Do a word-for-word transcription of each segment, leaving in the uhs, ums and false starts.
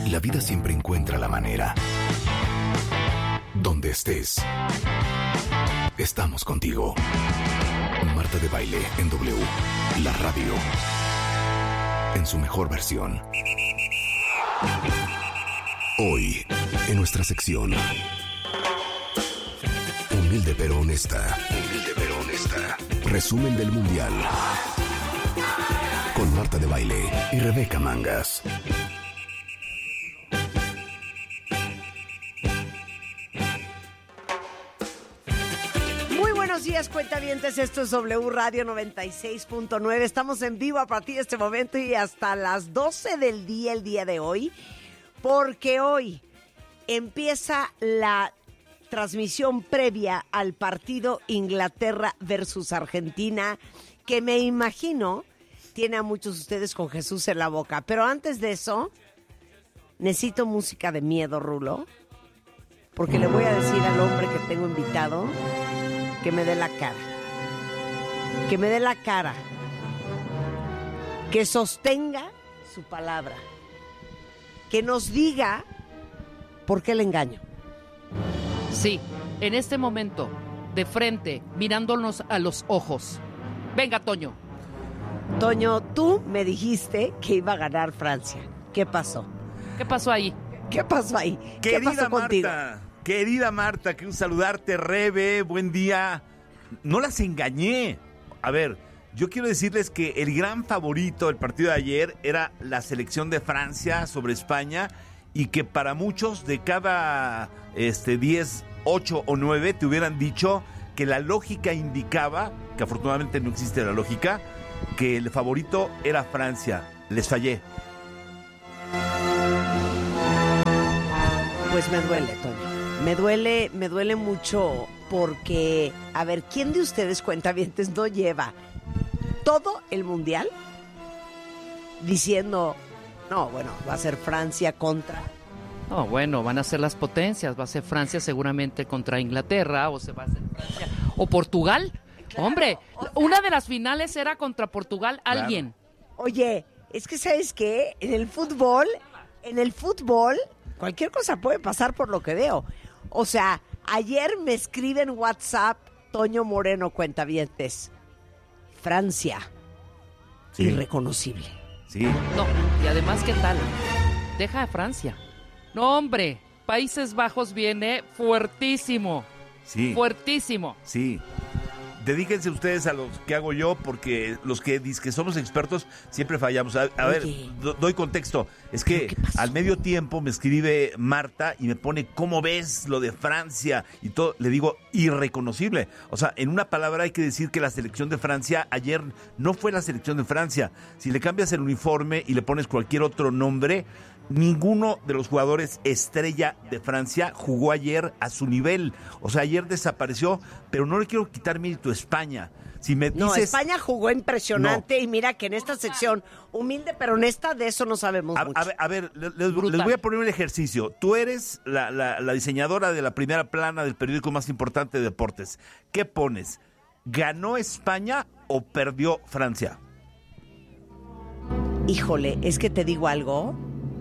La vida siempre encuentra la manera. Donde estés, estamos contigo. Marta de Baile en W, la radio, en su mejor versión. Hoy, en nuestra sección Humilde pero honesta. Humilde pero honesta. Resumen del Mundial. Con Marta de Baile y Rebeca Mangas. Buenos días, cuentavientes, esto es W Radio noventa y seis punto nueve. Estamos en vivo a partir de este momento y hasta las doce del día, el día de hoy, porque hoy empieza la transmisión previa al partido Inglaterra versus Argentina, que me imagino tiene a muchos de ustedes con Jesús en la boca. Pero antes de eso, necesito música de miedo, Rulo, porque le voy a decir al hombre que tengo invitado que me dé la cara, que me dé la cara, que sostenga su palabra, que nos diga por qué le engaño. Sí, en este momento, de frente, mirándonos a los ojos. Venga, Toño. Toño, tú me dijiste que iba a ganar Francia. ¿Qué pasó? ¿Qué pasó ahí? ¿Qué pasó ahí? Querida ¿Qué pasó contigo? Marta, querida Marta, quiero saludarte, Rebe, buen día. No las engañé. A ver, yo quiero decirles que el gran favorito del partido de ayer era la selección de Francia sobre España y que para muchos de cada este, diez, ocho o nueve te hubieran dicho que la lógica indicaba, que afortunadamente no existe la lógica, que el favorito era Francia. Les fallé. Pues me duele, Toño. Me duele, me duele mucho porque, a ver, ¿quién de ustedes, cuentavientes, no lleva todo el mundial diciendo, no, bueno, va a ser Francia contra... No, bueno, van a ser las potencias, va a ser Francia seguramente contra Inglaterra, o se va a hacer Francia, o Portugal. Claro, hombre, o sea, una de las finales era contra Portugal, claro. Alguien. Oye, es que ¿sabes qué? En el fútbol, en el fútbol, cualquier cosa puede pasar por lo que veo. O sea, ayer me escribe en WhatsApp Toño Moreno, cuentavientes, Francia, sí. Irreconocible. Sí. No, y además, ¿qué tal? Deja de Francia. No, hombre, Países Bajos viene fuertísimo. Sí. Fuertísimo. Sí. Dedíquense ustedes a los que hago yo, porque los que dicen que somos expertos siempre fallamos. A, a ver, do, doy contexto. Es que al medio tiempo me escribe Marta y me pone, ¿cómo ves lo de Francia? Y todo, le digo, irreconocible. O sea, en una palabra hay que decir que la selección de Francia ayer no fue la selección de Francia. Si le cambias el uniforme y le pones cualquier otro nombre, ninguno de los jugadores estrella de Francia jugó ayer a su nivel. O sea, ayer desapareció, pero no le quiero quitar mérito a España. Si me dices... No, España jugó impresionante, no. Y mira que en esta sección, humilde pero honesta, de eso no sabemos a, mucho. A ver, a ver les, les voy a poner un ejercicio. Tú eres la, la, la diseñadora de la primera plana del periódico más importante de deportes. ¿Qué pones? ¿Ganó España o perdió Francia? Híjole, es que te digo algo...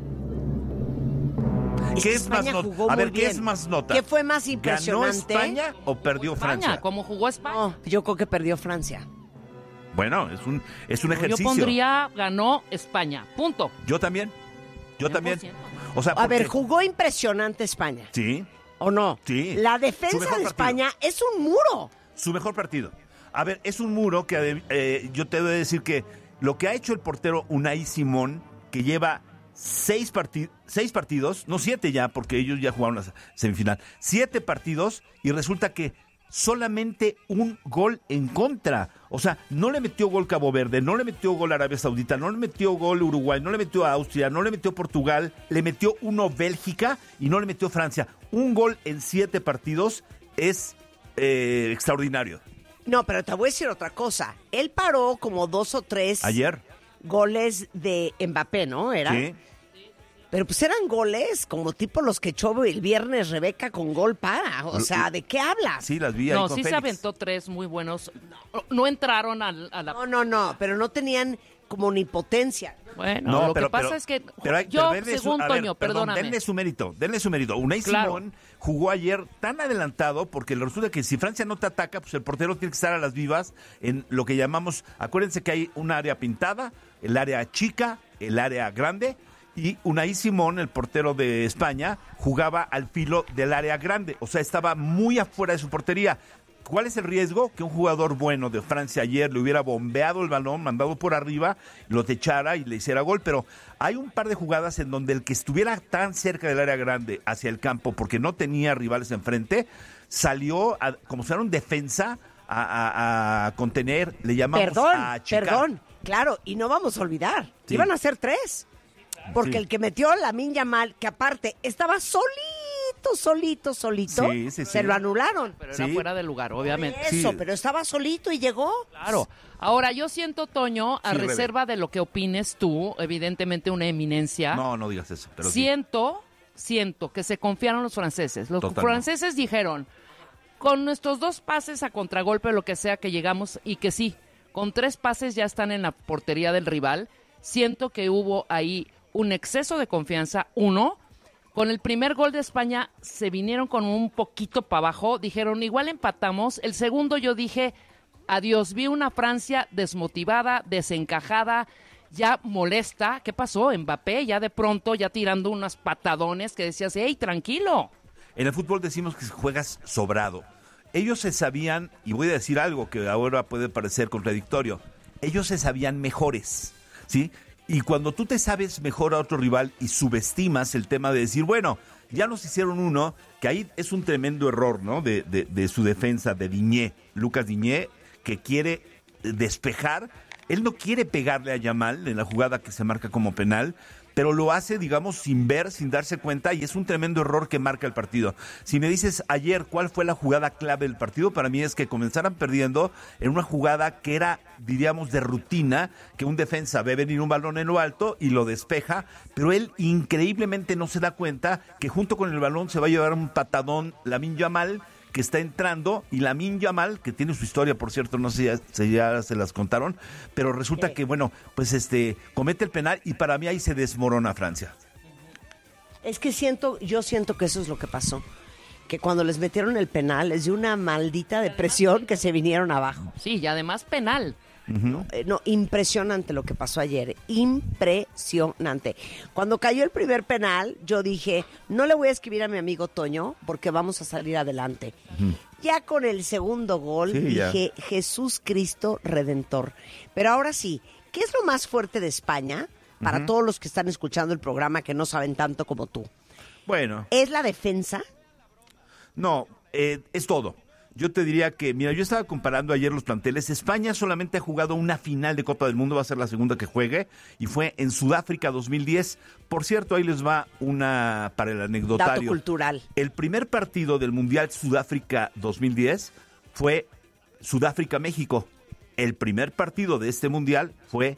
Es ¿Qué que es más nota? A ver, ¿qué es más nota? ¿Qué fue más impresionante? ¿Ganó España o perdió España, Francia? ¿Cómo jugó España? No, yo creo que perdió Francia. Bueno, es un, es un ejercicio. Yo pondría ganó España, punto. Yo también, yo también. O sea, a ver, jugó impresionante España. Sí. ¿O no? Sí. La defensa de España es un muro. Su mejor partido. A ver, es un muro que eh, yo te voy a decir que lo que ha hecho el portero Unai Simón, que lleva seis, partid- seis partidos, no siete ya, porque ellos ya jugaron la semifinal, siete partidos y resulta que solamente un gol en contra. O sea, no le metió gol Cabo Verde, no le metió gol Arabia Saudita, no le metió gol Uruguay, no le metió a Austria, no le metió Portugal, le metió uno Bélgica y no le metió Francia. Un gol en siete partidos es eh, extraordinario. No, pero te voy a decir otra cosa. Él paró como dos o tres... Ayer. Goles de Mbappé, ¿no? ¿Era? Sí. Pero pues eran goles como tipo los que echó el viernes Rebeca con gol para. O sea, ¿de qué hablas? Sí, las vi ahí No, con sí Félix. se aventó tres muy buenos. No, no entraron a, a la... No, no, no, pero no tenían como omnipotencia. Bueno, No, lo pero- que pasa pero- es que pero hay- yo, pero denle su- según a ver, Toño, perdón, perdóname. denle su mérito, denle su mérito. Unai Claro. Simón jugó ayer tan adelantado porque resulta que si Francia no te ataca, pues el portero tiene que estar a las vivas en lo que llamamos, acuérdense que hay un área pintada, el área chica, el área grande, y Unai Simón, el portero de España, jugaba al filo del área grande, o sea, estaba muy afuera de su portería. ¿Cuál es el riesgo? Que un jugador bueno de Francia ayer le hubiera bombeado el balón, mandado por arriba, lo techara y le hiciera gol, pero hay un par de jugadas en donde el que estuviera tan cerca del área grande hacia el campo porque no tenía rivales enfrente, salió a, como si fuera un defensa a, a- a contener, le llamamos Perdón, a achicar. perdón, claro, y no vamos a olvidar, Sí. iban a ser tres, porque Sí. el que metió Lamine Yamal, que aparte estaba solito, solito, solito, Sí, sí, se sí. lo anularon. Pero era Sí. fuera de lugar, obviamente. Eso, Sí. pero estaba solito y llegó. Claro. Ahora, yo siento, Toño, a Sí, Rebe. reserva de lo que opines tú, evidentemente una eminencia, No, no digas eso. Pero sí. siento, siento que se confiaron los franceses. Los Totalmente. franceses dijeron, con nuestros dos pases a contragolpe, lo que sea que llegamos, y que sí, con tres pases ya están en la portería del rival, siento que hubo ahí un exceso de confianza, uno. Con el primer gol de España se vinieron con un poquito para abajo, dijeron igual empatamos, el segundo yo dije adiós, vi una Francia desmotivada, desencajada, ya molesta, ¿qué pasó? Mbappé ya de pronto ya tirando unas patadones que decías, hey, tranquilo. En el fútbol decimos que juegas sobrado. Ellos se sabían, y voy a decir algo que ahora puede parecer contradictorio, ellos se sabían mejores, ¿sí? Y cuando tú te sabes mejor a otro rival y subestimas el tema de decir, bueno, ya nos hicieron uno, que ahí es un tremendo error, ¿no? De, de, de su defensa, de Diñé, Lucas Diñé, que quiere despejar. Él no quiere pegarle a Yamal en la jugada que se marca como penal, pero lo hace, digamos, sin ver, sin darse cuenta, y es un tremendo error que marca el partido. Si me dices ayer cuál fue la jugada clave del partido, para mí es que comenzaran perdiendo en una jugada que era, diríamos, de rutina, que un defensa ve venir un balón en lo alto y lo despeja, pero él increíblemente no se da cuenta que junto con el balón se va a llevar un patadón Lamine Yamal, que está entrando, y Lamine Yamal, que tiene su historia, por cierto, no sé si ya, si ya se las contaron, pero resulta que, bueno, pues este comete el penal y para mí ahí se desmorona Francia. Es que siento, yo siento que eso es lo que pasó. Que cuando les metieron el penal, les dio una maldita depresión que se vinieron abajo. Sí, y además penal. ¿no? Eh, no, impresionante lo que pasó ayer, impresionante. Cuando cayó el primer penal, yo dije, no le voy a escribir a mi amigo Toño porque vamos a salir adelante. Uh-huh. Ya con el segundo gol sí, dije, ya. Jesús Cristo Redentor. Pero ahora sí, ¿qué es lo más fuerte de España? Para uh-huh. todos los que están escuchando el programa que no saben tanto como tú. Bueno. ¿Es la defensa? No, eh, es todo. Yo te diría que, mira, yo estaba comparando ayer los planteles. España solamente ha jugado una final de Copa del Mundo, va a ser la segunda que juegue, y fue en Sudáfrica dos mil diez. Por cierto, ahí les va una para el anecdotario. Dato cultural. El primer partido del Mundial Sudáfrica dos mil diez fue Sudáfrica-México. El primer partido de este Mundial fue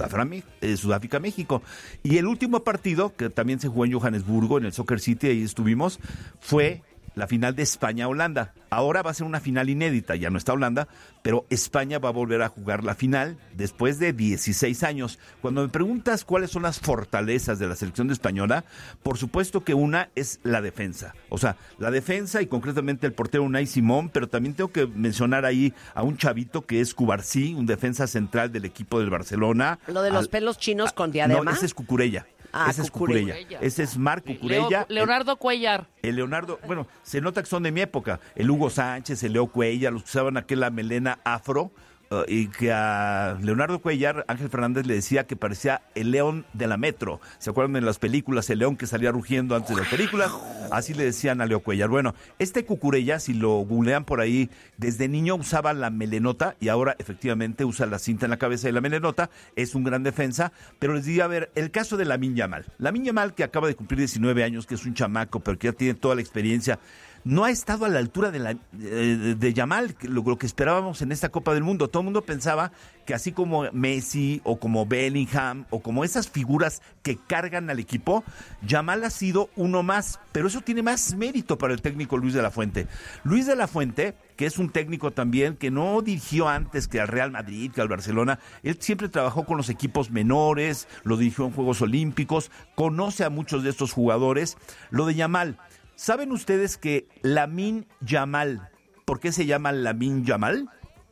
Sudáfrica-México. Y el último partido, que también se jugó en Johannesburgo, en el Soccer City, ahí estuvimos, fue la final de España-Holanda. Ahora va a ser una final inédita, ya no está Holanda, pero España va a volver a jugar la final después de dieciséis años. Cuando me preguntas cuáles son las fortalezas de la selección española, por supuesto que una es la defensa. O sea, la defensa y concretamente el portero Unai Simón, pero también tengo que mencionar ahí a un chavito que es Cubarsí, un defensa central del equipo del Barcelona. ¿Lo de los Al, pelos chinos con diadema? No, ese es Cucurella. Ah, ese es Cucurella. Cucurella. Ese es Marc Cucurella. Leo, Leonardo el, Cuellar. El Leonardo, bueno, se nota que son de mi época. El Hugo Sánchez, el Leo Cuellar, los que usaban aquella melena afro. Uh, y que a Leonardo Cuellar, Ángel Fernández le decía que parecía el león de la Metro. ¿Se acuerdan de las películas? El león que salía rugiendo antes de las películas. Así le decían a Leo Cuellar. Bueno, este Cucurella, si lo googlean por ahí, desde niño usaba la melenota y ahora efectivamente usa la cinta en la cabeza y la melenota. Es un gran defensa. Pero les digo, a ver, el caso de Lamine Yamal. Lamine Yamal, que acaba de cumplir diecinueve años, que es un chamaco, pero que ya tiene toda la experiencia. no ha estado a la altura de, la, de, de Yamal, lo, lo que esperábamos en esta Copa del Mundo. Todo el mundo pensaba que así como Messi o como Bellingham o como esas figuras que cargan al equipo, Yamal ha sido uno más, pero eso tiene más mérito para el técnico Luis de la Fuente. Luis de la Fuente, que es un técnico también que no dirigió antes que al Real Madrid, que al Barcelona, él siempre trabajó con los equipos menores, lo dirigió en Juegos Olímpicos, conoce a muchos de estos jugadores. Lo de Yamal, ¿saben ustedes que Lamine Yamal, por qué se llama Lamine Yamal?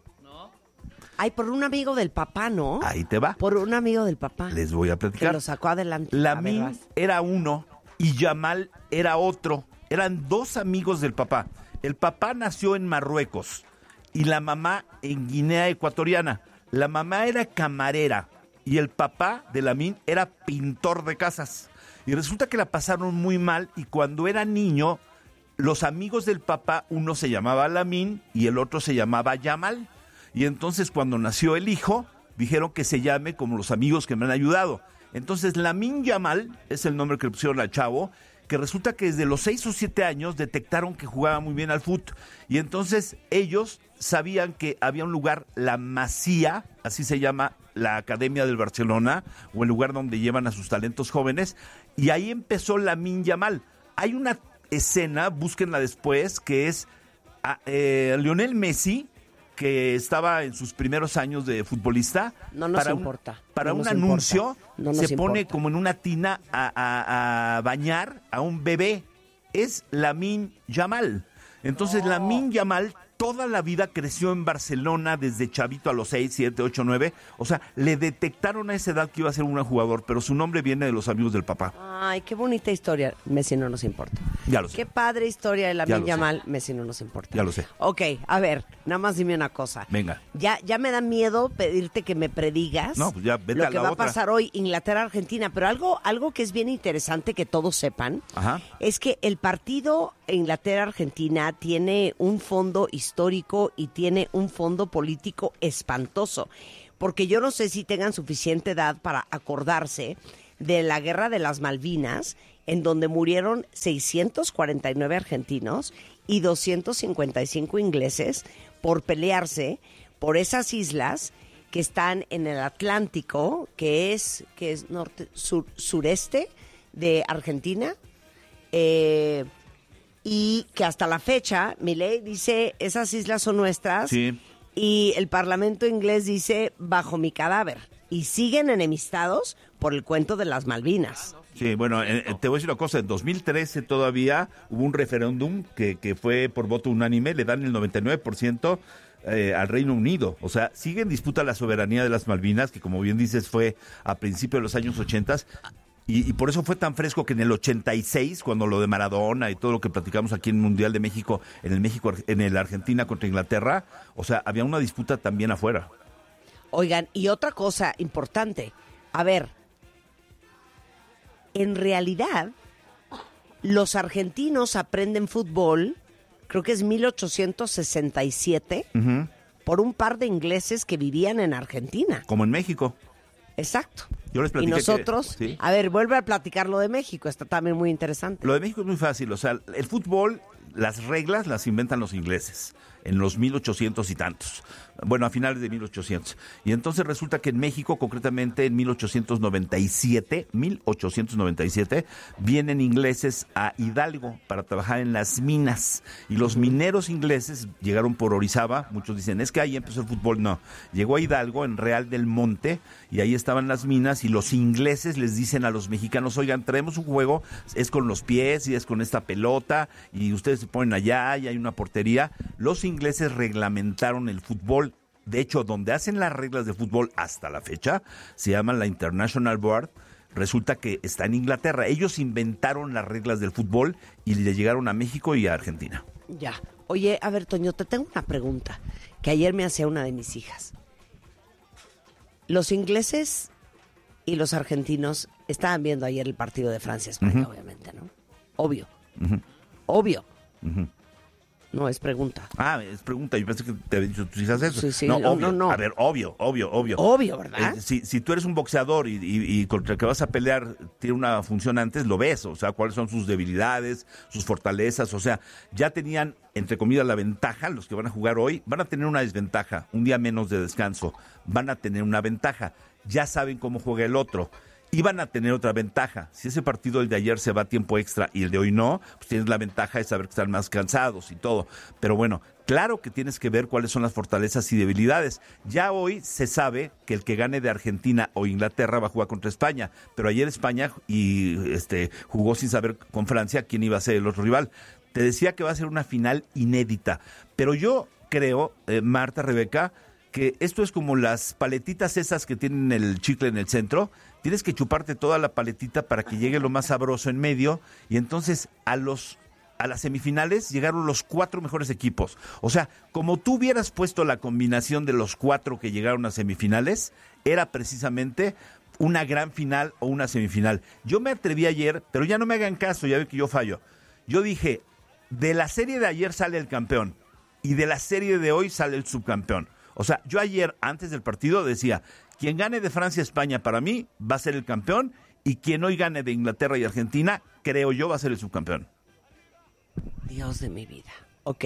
Ay, por un amigo del papá, ¿no? Ahí te va. Por un amigo del papá. Les voy a platicar. Que lo sacó adelante. Lamine era uno y Yamal era otro. Eran dos amigos del papá. El papá nació en Marruecos y la mamá en Guinea Ecuatoriana. La mamá era camarera y el papá de Lamine era pintor de casas. Y resulta que la pasaron muy mal y cuando era niño, los amigos del papá, uno se llamaba Lamine y el otro se llamaba Yamal. Y entonces cuando nació el hijo, dijeron que se llame como los amigos que me han ayudado. Entonces Lamine Yamal es el nombre que le pusieron al chavo, que resulta que desde los seis o siete años detectaron que jugaba muy bien al fútbol. Y entonces ellos sabían que había un lugar, la Masía, así se llama la Academia del Barcelona, o el lugar donde llevan a sus talentos jóvenes, y ahí empezó Lamine Yamal. Hay una escena, búsquenla después, que es a, eh, Lionel Messi, que estaba en sus primeros años de futbolista. No nos para importa. Un, para no un nos anuncio, no nos se pone importa. como en una tina a, a, a bañar a un bebé. Es Lamine Yamal. Entonces, oh. Lamine Yamal toda la vida creció en Barcelona, desde chavito a los seis, siete, ocho, nueve. O sea, le detectaron a esa edad que iba a ser un gran jugador, pero su nombre viene de los amigos del papá. Ay, qué bonita historia. Messi no nos importa. Ya lo sé. Qué padre historia de Lamine Yamal. Messi no nos importa. Ya lo sé. Ok, a ver, nada más dime una cosa. Venga. Ya, ya me da miedo pedirte que me predigas no, pues ya, vete lo a que la va otra. a pasar hoy Inglaterra-Argentina, pero algo, algo que es bien interesante que todos sepan, Ajá. es que el partido Inglaterra-Argentina tiene un fondo histórico y tiene un fondo político espantoso, porque yo no sé si tengan suficiente edad para acordarse de la Guerra de las Malvinas, en donde murieron seiscientos cuarenta y nueve argentinos y doscientos cincuenta y cinco ingleses por pelearse por esas islas que están en el Atlántico, que es, que es norte, sur, sureste de Argentina, eh, y que hasta la fecha, Milei dice, esas islas son nuestras, sí. Y el Parlamento inglés dice, bajo mi cadáver, y siguen enemistados por el cuento de las Malvinas. Sí, bueno, eh, te voy a decir una cosa, en dos mil trece todavía hubo un referéndum que, que fue por voto unánime, le dan el noventa y nueve por ciento eh, al Reino Unido, o sea, sigue en disputa la soberanía de las Malvinas, que como bien dices fue a principios de los años ochenta, y, y por eso fue tan fresco que en el ochenta y seis, cuando lo de Maradona y todo lo que platicamos aquí en el Mundial de México, en el México, en el Argentina contra Inglaterra, o sea, había una disputa también afuera. Oigan, y otra cosa importante, a ver, en realidad, los argentinos aprenden fútbol, creo que es mil ochocientos sesenta y siete, uh-huh. por un par de ingleses que vivían en Argentina. Como en México. Exacto. Yo les platiqué y nosotros, que, ¿sí? A ver, vuelve a platicar lo de México, está también muy interesante. Lo de México es muy fácil, o sea, el fútbol, las reglas las inventan los ingleses en los mil ochocientos y tantos. Bueno, a finales de mil ochocientos. Y entonces resulta que en México, concretamente en mil ochocientos noventa y siete, mil ochocientos noventa y siete, vienen ingleses a Hidalgo para trabajar en las minas. Y los mineros ingleses llegaron por Orizaba. Muchos dicen, es que ahí empezó el fútbol. No, llegó a Hidalgo, en Real del Monte, y ahí estaban las minas. Y los ingleses les dicen a los mexicanos, oigan, traemos un juego, es con los pies y es con esta pelota, y ustedes se ponen allá y hay una portería. Los ingleses reglamentaron el fútbol. De hecho, donde hacen las reglas de fútbol hasta la fecha, se llaman la International Board, resulta que está en Inglaterra. Ellos inventaron las reglas del fútbol y le llegaron a México y a Argentina. Ya. Oye, a ver, Toño, te tengo una pregunta que ayer me hacía una de mis hijas. Los ingleses y los argentinos estaban viendo ayer el partido de Francia-España, uh-huh. obviamente, ¿no? Obvio. Uh-huh. Obvio. Uh-huh. No, es pregunta. Ah, es pregunta. Yo pensé que te había dicho tus hijas eso. Sí, sí, no, no, obvio. no, no. A ver, obvio, obvio, obvio. Obvio, ¿verdad? Eh, si, si tú eres un boxeador y, y, y contra el que vas a pelear tiene una función antes, lo ves. O sea, cuáles son sus debilidades, sus fortalezas. O sea, ya tenían, entre comillas, la ventaja. Los que van a jugar hoy van a tener una desventaja. Un día menos de descanso. Van a tener una ventaja. Ya saben cómo juega el otro. Y van a tener otra ventaja. Si ese partido, el de ayer, se va a tiempo extra y el de hoy no, pues tienes la ventaja de saber que están más cansados y todo. Pero bueno, claro que tienes que ver cuáles son las fortalezas y debilidades. Ya hoy se sabe que el que gane de Argentina o Inglaterra va a jugar contra España. Pero ayer España y este jugó sin saber con Francia quién iba a ser el otro rival. Te decía que va a ser una final inédita. Pero yo creo, eh, Marta, Rebeca, que esto es como las paletitas esas que tienen el chicle en el centro. Tienes que chuparte toda la paletita para que llegue lo más sabroso en medio. Y entonces a los a las semifinales llegaron los cuatro mejores equipos. O sea, como tú hubieras puesto la combinación de los cuatro que llegaron a semifinales, era precisamente una gran final o una semifinal. Yo me atreví ayer, pero ya no me hagan caso, ya ven que yo fallo. Yo dije, de la serie de ayer sale el campeón y de la serie de hoy sale el subcampeón. O sea, yo ayer, antes del partido, decía, quien gane de Francia y España, para mí, va a ser el campeón, y quien hoy gane de Inglaterra y Argentina, creo yo, va a ser el subcampeón. Dios de mi vida. Ok.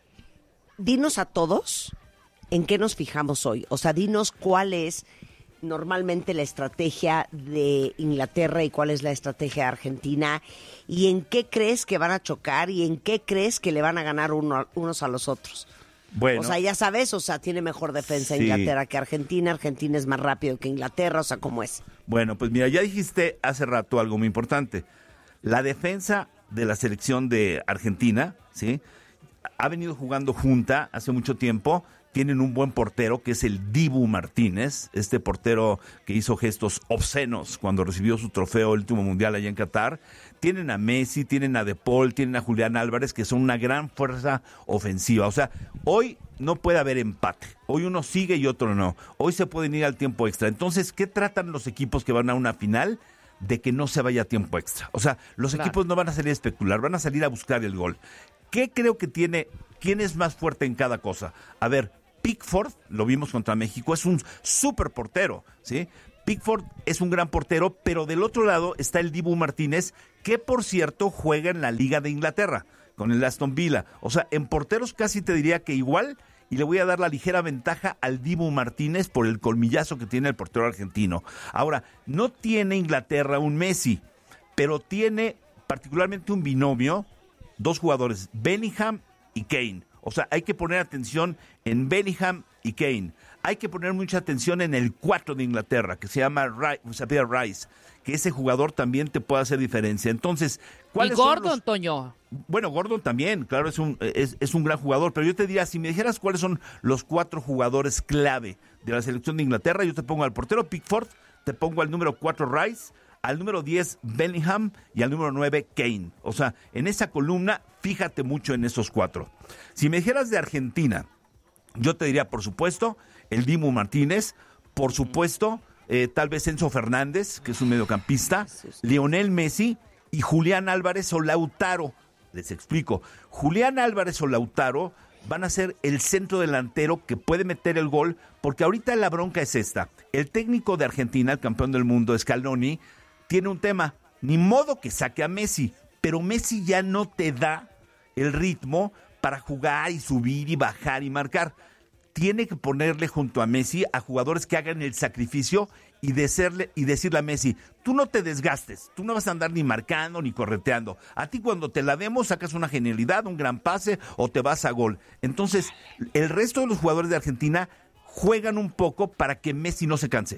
Dinos a todos en qué nos fijamos hoy. O sea, dinos cuál es normalmente la estrategia de Inglaterra y cuál es la estrategia de Argentina, y en qué crees que van a chocar y en qué crees que le van a ganar uno, unos a los otros. Bueno. O sea, ya sabes, o sea, tiene mejor defensa Sí. Inglaterra que Argentina, Argentina es más rápido que Inglaterra, o sea, ¿cómo es? Bueno, pues mira, ya dijiste hace rato algo muy importante. La defensa de la selección de Argentina, ¿sí? Ha venido jugando junta hace mucho tiempo. Tienen un buen portero que es el Dibu Martínez, este portero que hizo gestos obscenos cuando recibió su trofeo el último mundial allá en Qatar. Tienen a Messi, tienen a De Paul, tienen a Julián Álvarez, que son una gran fuerza ofensiva. O sea, hoy no puede haber empate. Hoy uno sigue y otro no. Hoy se pueden ir al tiempo extra. Entonces, ¿qué tratan los equipos que van a una final? De que no se vaya a tiempo extra. O sea, los Claro. equipos no van a salir a especular, van a salir a buscar el gol. ¿Qué creo que tiene? ¿Quién es más fuerte en cada cosa? A ver, Pickford, lo vimos contra México, es un súper portero, ¿sí? Pickford es un gran portero, pero del otro lado está el Dibu Martínez, que por cierto juega en la Liga de Inglaterra, con el Aston Villa. O sea, en porteros casi te diría que igual, y le voy a dar la ligera ventaja al Dibu Martínez por el colmillazo que tiene el portero argentino. Ahora, no tiene Inglaterra un Messi, pero tiene particularmente un binomio, dos jugadores, Bellingham y Kane. O sea, hay que poner atención en Bellingham y Kane. Hay que poner mucha atención en el cuatro de Inglaterra, que se llama Xavier Rice, que ese jugador también te puede hacer diferencia. Entonces, ¿cuáles Y Gordon, son los... Toño. Bueno, Gordon también, claro, es un, es, es un gran jugador, pero yo te diría, si me dijeras cuáles son los cuatro jugadores clave de la selección de Inglaterra, yo te pongo al portero Pickford, te pongo al número cuatro Rice, al número diez Bellingham y al número nueve Kane. O sea, en esa columna, fíjate mucho en esos cuatro. Si me dijeras de Argentina, yo te diría, por supuesto, el Dibu Martínez, por supuesto, eh, tal vez Enzo Fernández, que es un mediocampista, Lionel Messi y Julián Álvarez o Lautaro. Les explico. Julián Álvarez o Lautaro van a ser el centro delantero que puede meter el gol, porque ahorita la bronca es esta. El técnico de Argentina, el campeón del mundo, Scaloni, tiene un tema. Ni modo que saque a Messi, pero Messi ya no te da el ritmo para jugar y subir y bajar y marcar. Tiene que ponerle junto a Messi a jugadores que hagan el sacrificio y, decirle, y decirle a Messi, tú no te desgastes, tú no vas a andar ni marcando ni correteando. A ti cuando te la demos sacas una genialidad, un gran pase o te vas a gol. Entonces, el resto de los jugadores de Argentina juegan un poco para que Messi no se canse.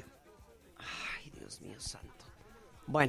Ay, Dios mío santo. Bueno.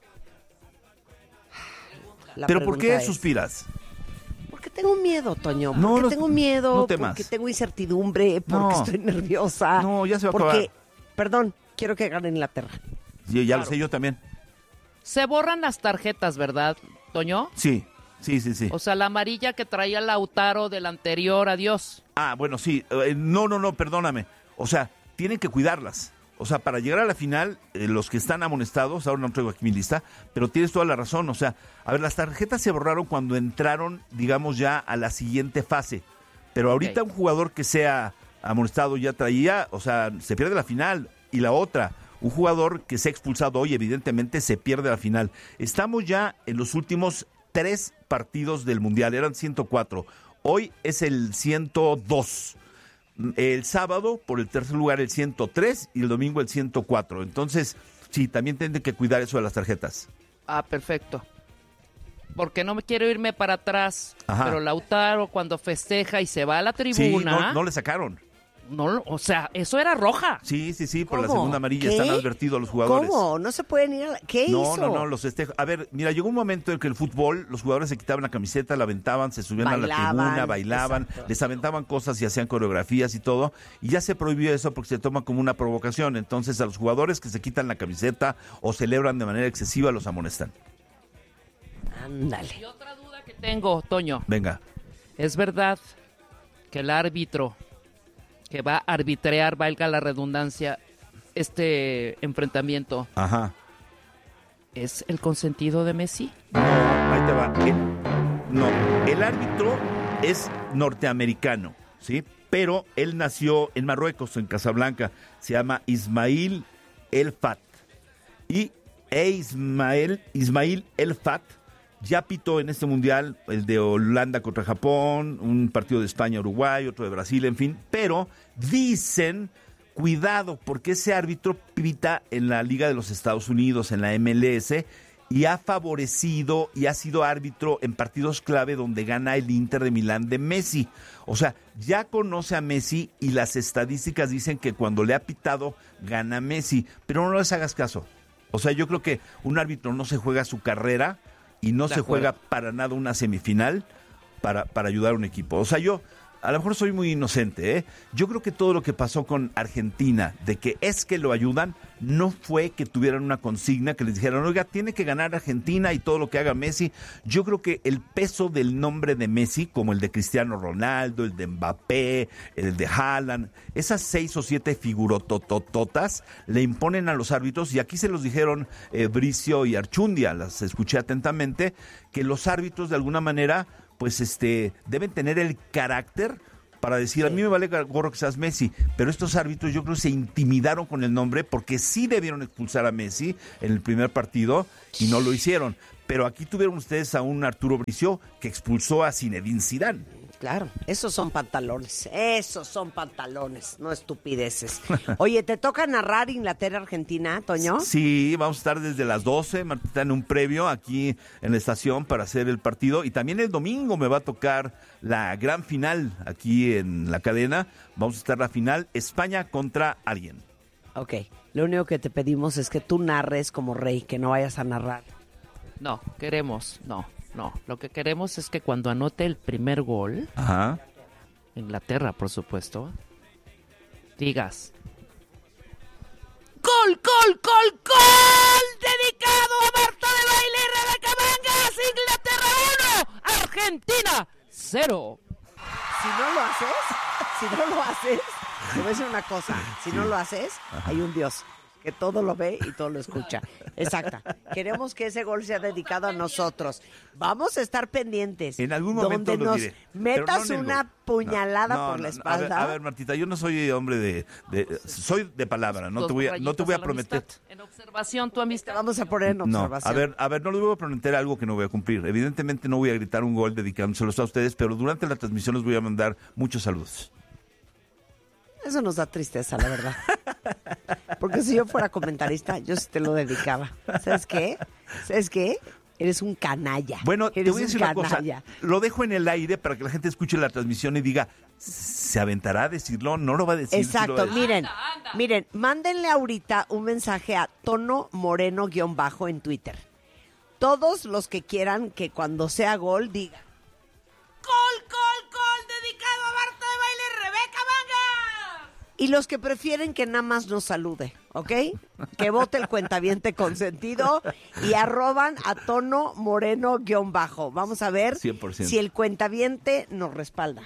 La ¿Pero por qué es, suspiras? Porque tengo miedo, Toño. No, Porque no, tengo miedo, no temas. porque tengo incertidumbre, porque No. estoy nerviosa. No, ya se va a porque, acabar. Perdón, quiero que gane Inglaterra. Sí, ya Claro. lo sé yo también. Se borran las tarjetas, ¿verdad, Toño? Sí, sí, sí, sí. O sea, la amarilla que traía Lautaro del anterior, adiós. Ah, bueno, sí. Eh, no, no, no, perdóname. O sea, tienen que cuidarlas. O sea, para llegar a la final, eh, los que están amonestados, ahora no traigo aquí mi lista, pero tienes toda la razón. O sea, a ver, las tarjetas se borraron cuando entraron, digamos, ya a la siguiente fase. Pero ahorita okay. un jugador que sea amonestado ya traía, o sea, se pierde la final. Y la otra, un jugador que sea expulsado hoy, evidentemente, se pierde la final. Estamos ya en los últimos tres partidos del Mundial, eran ciento cuatro. Hoy es el ciento dos. El sábado, por el tercer lugar, el ciento tres y el domingo el ciento cuatro. Entonces, sí, también tienen que cuidar eso de las tarjetas. Ah, perfecto. Porque no me quiero irme para atrás. Ajá. Pero Lautaro, cuando festeja y se va a la tribuna... Sí, no, no le sacaron. No, o sea, eso era roja. Sí, sí, sí, por ¿Cómo? La segunda amarilla ¿Qué? Están advertidos los jugadores. ¿Cómo? ¿No se pueden ir a la... ¿Qué no, hizo? No, no, no, los festejos. A ver, mira, llegó un momento en que el fútbol, los jugadores se quitaban la camiseta, la aventaban, se subían bailaban, a la tribuna, bailaban, exacto. les aventaban cosas y hacían coreografías y todo, y ya se prohibió eso porque se toma como una provocación. Entonces, a los jugadores que se quitan la camiseta o celebran de manera excesiva, los amonestan. Ándale. Y otra duda que tengo, Toño. Venga. ¿Es verdad que el árbitro que va a arbitrear, valga la redundancia, este enfrentamiento, Ajá. es el consentido de Messi? No, ahí te va. El, no, el árbitro es norteamericano, ¿sí? Pero él nació en Marruecos, en Casablanca. Se llama Ismail El Fat. Y e Ismael, Ismail El Fat ya pitó en este mundial el de Holanda contra Japón, un partido de España-Uruguay, otro de Brasil, en fin. Pero dicen, cuidado, porque ese árbitro pita en la Liga de los Estados Unidos, en la M L S, y ha favorecido y ha sido árbitro en partidos clave donde gana el Inter de Milán de Messi. O sea, ya conoce a Messi y las estadísticas dicen que cuando le ha pitado, gana Messi. Pero no les hagas caso. O sea, yo creo que un árbitro no se juega su carrera y no se juega para nada una semifinal para, para ayudar a un equipo. O sea, yo a lo mejor soy muy inocente, ¿eh? Yo creo que todo lo que pasó con Argentina, de que es que lo ayudan, no fue que tuvieran una consigna que les dijeran, oiga, tiene que ganar Argentina y todo lo que haga Messi. Yo creo que el peso del nombre de Messi, como el de Cristiano Ronaldo, el de Mbappé, el de Haaland, esas seis o siete figurototototas le imponen a los árbitros, y aquí se los dijeron eh, Bricio y Archundia, las escuché atentamente, que los árbitros de alguna manera pues este deben tener el carácter para decir, sí. a mí me vale gorro que seas Messi, pero estos árbitros yo creo que se intimidaron con el nombre porque sí debieron expulsar a Messi en el primer partido y no lo hicieron. Pero aquí tuvieron ustedes a un Arturo Bricio que expulsó a Zinedine Zidane. Claro, esos son pantalones, esos son pantalones, no estupideces. Oye, ¿te toca narrar Inglaterra-Argentina, Toño? Sí, vamos a estar desde las doce, Martita, en un previo aquí en la estación para hacer el partido. Y también el domingo me va a tocar la gran final aquí en la cadena. Vamos a estar la final, España contra alguien. Ok, lo único que te pedimos es que tú narres como rey, que no vayas a narrar. No, queremos, no. No, lo que queremos es que cuando anote el primer gol, Ajá. Inglaterra, por supuesto, digas: ¡Gol, gol, gol, gol! Dedicado a Marta de Baile y Rebeca Mangas. Inglaterra uno, Argentina cero. Si no lo haces, si no lo haces, te voy a decir una cosa, si no lo haces, Ajá. hay un Dios que todo lo ve y todo lo escucha. Exacto. Queremos que ese gol sea dedicado a nosotros. Vamos a estar pendientes. En algún momento donde lo nos diré. metas no una puñalada no, no, por la espalda. A ver, a ver, Martita, yo no soy hombre de, de soy de palabra. No te voy a, no te voy a prometer. En observación, tu amistad. Vamos a poner en observación. No, a ver, a ver, no les voy a prometer algo que no voy a cumplir. Evidentemente no voy a gritar un gol dedicándoselos a ustedes, pero durante la transmisión les voy a mandar muchos saludos. Eso nos da tristeza, la verdad. Porque si yo fuera comentarista, yo sí te lo dedicaba. ¿Sabes qué? ¿Sabes qué? Eres un canalla. Bueno, Eres te voy a decir una canalla. cosa. Lo dejo en el aire para que la gente escuche la transmisión y diga, ¿se aventará a decirlo? ¿No lo va a decir? Exacto, ¿Sí lo va a decir? miren, anda, anda. miren, mándenle ahorita un mensaje a Tono Moreno guión bajo en Twitter. Todos los que quieran que cuando sea gol digan: ¡Gol, gol, gol! Dedicado a Marta de Baile y Rebeca Manga. Y los que prefieren que nada más nos salude, ¿ok? Que vote el cuentaviente consentido y arroban a Tono Moreno guión bajo. Vamos a ver cien por ciento. si el cuentaviente nos respalda.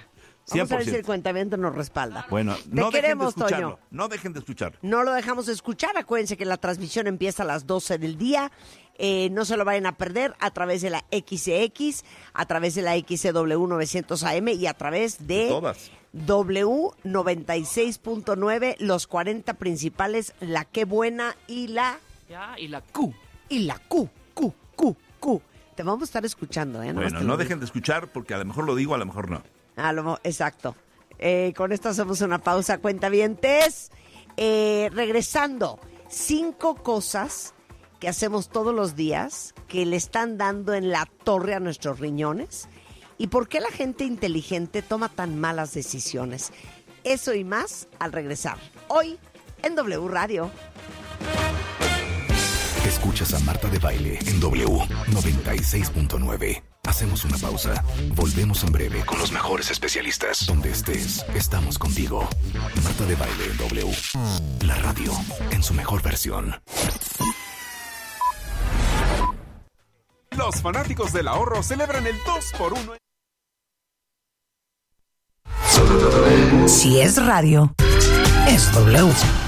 Vamos a ver si el cuentaviente nos respalda. Bueno, Te no queremos, dejen de escucharlo. Toño. No dejen de escucharlo. No lo dejamos escuchar. Acuérdense que la transmisión empieza a las doce del día. Eh, no se lo vayan a perder a través de la X C X, a través de la X C W novecientos A M y a través de, de todas. W noventa y seis punto nueve, los cuarenta principales, la Qué Buena y la... Ya, y la Q. Y la Q, Q, Q, Q. Te vamos a estar escuchando, ¿eh? Bueno, no dejen de escuchar porque a lo mejor lo digo, a lo mejor no. A lo, exacto. Eh, con esto hacemos una pausa, cuentavientes. Eh, regresando, cinco cosas que hacemos todos los días que le están dando en la torre a nuestros riñones y por qué la gente inteligente toma tan malas decisiones. Eso y más al regresar. Hoy en W Radio. Escuchas a Marta de Baile en W noventa y seis punto nueve. Hacemos una pausa. Volvemos en breve con los mejores especialistas. Donde estés, estamos contigo. Marta de Baile en W. La radio en su mejor versión. Los fanáticos del ahorro celebran el dos por uno. Si es radio, es W.